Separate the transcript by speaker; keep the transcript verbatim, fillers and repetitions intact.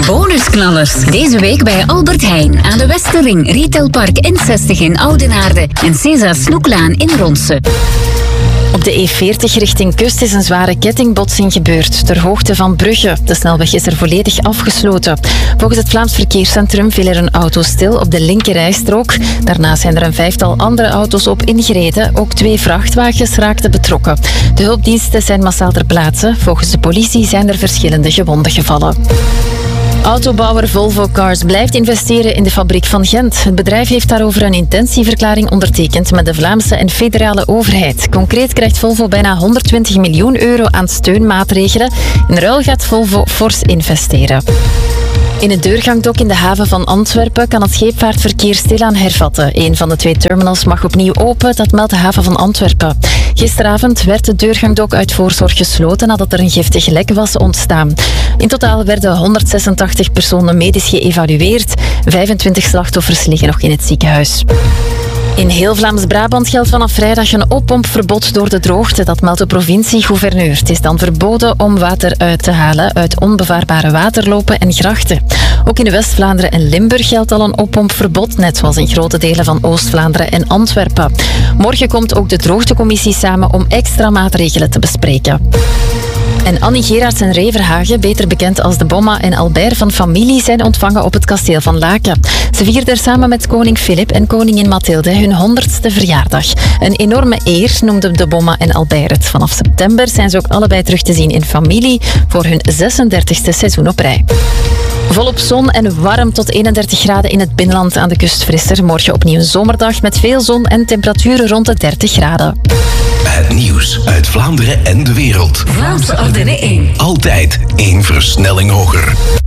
Speaker 1: Bonusknallers. Deze week bij Albert Heijn aan de Westerring, Retailpark N zestig in Oudenaarde en César Snoeklaan in Ronse.
Speaker 2: Op de E veertig richting Kust is een zware kettingbotsing gebeurd ter hoogte van Brugge. De snelweg is er volledig afgesloten. Volgens het Vlaams Verkeerscentrum viel er een auto stil op de linkerrijstrook. Daarna zijn er een vijftal andere auto's op ingereden. Ook twee vrachtwagens raakten betrokken. De hulpdiensten zijn massaal ter plaatse. Volgens de politie zijn er verschillende gewonden gevallen. Autobouwer Volvo Cars blijft investeren in de fabriek van Gent. Het bedrijf heeft daarover een intentieverklaring ondertekend met de Vlaamse en federale overheid. Concreet krijgt Volvo bijna honderdtwintig miljoen euro aan steunmaatregelen. In ruil gaat Volvo fors investeren. In het deurgangdok in de haven van Antwerpen kan het scheepvaartverkeer stilaan hervatten. Een van de twee terminals mag opnieuw open, dat meldt de haven van Antwerpen. Gisteravond werd het deurgangdok uit voorzorg gesloten nadat er een giftig lek was ontstaan. In totaal werden honderdzesentachtig personen medisch geëvalueerd. vijfentwintig slachtoffers liggen nog in het ziekenhuis. In heel Vlaams-Brabant geldt vanaf vrijdag een oppompverbod door de droogte. Dat meldt de provincie-gouverneur. Het is dan verboden om water uit te halen uit onbevaarbare waterlopen en grachten. Ook in West-Vlaanderen en Limburg geldt al een oppompverbod, net zoals in grote delen van Oost-Vlaanderen en Antwerpen. Morgen komt ook de droogtecommissie samen om extra maatregelen te bespreken. En Annie Gerards en Ray Verhagen, beter bekend als de Bomma en Albert van familie, zijn ontvangen op het kasteel van Laken. Ze vierden er samen met koning Filip en koningin Mathilde hun honderdste verjaardag. Een enorme eer noemden de Bomma en Albert het. Vanaf september zijn ze ook allebei terug te zien in familie voor hun zesendertigste seizoen op rij. Volop zon en warm tot eenendertig graden in het binnenland, aan de kust frisser. Morgen opnieuw een zomerdag met veel zon en temperaturen rond de dertig graden.
Speaker 3: Het nieuws uit Vlaanderen en de wereld.
Speaker 1: Vlaamse Ardennen één.
Speaker 3: Altijd één versnelling hoger.